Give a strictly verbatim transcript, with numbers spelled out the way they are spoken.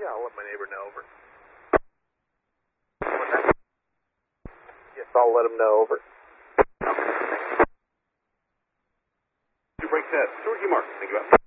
yeah, I'll let my neighbor know, over. Yes, I'll let him know, over. Two break set. Stewart G. Mark, thank you.